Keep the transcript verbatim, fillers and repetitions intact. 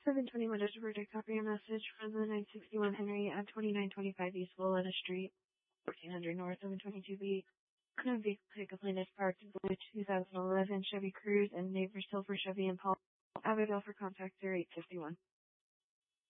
seven twenty-one Dodge Verdict, copy a message from the nine sixty-one Henry at twenty-nine twenty-five East Valletta Street, fourteen hundred North, seven twenty-two B. No vehicle complaint is parked in blue two thousand eleven Chevy Cruze and neighbor Silver Chevy Impala. Abigail for contact zero eight five one.